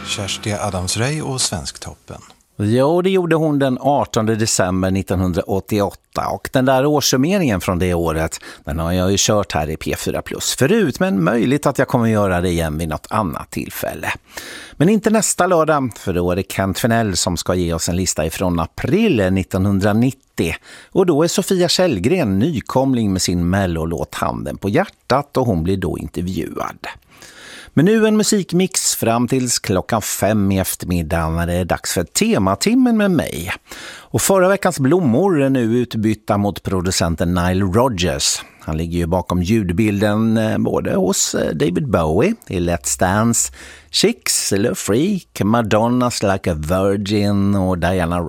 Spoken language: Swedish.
Kersti Adams-Rey och Svensktoppen. Jo, det gjorde hon den 18 december 1988 och den där årssummeringen från det året, den har jag ju kört här i P4 förut, men möjligt att jag kommer göra det igen vid något annat tillfälle. Men inte nästa lördag, för då är det Kent Fennell som ska ge oss en lista ifrån april 1990 och då är Sofia Källgren nykomling med sin mellolåt Handen på hjärtat och hon blir då intervjuad. Men nu en musikmix fram tills 5:00 i eftermiddag när det är dags för tematimmen med mig. Och förra veckans blommor är nu utbytta mot producenten Nile Rodgers. Han ligger ju bakom ljudbilden både hos David Bowie i Let's Dance, Chicks eller Freak, Madonna's Like a Virgin och Diana Ross.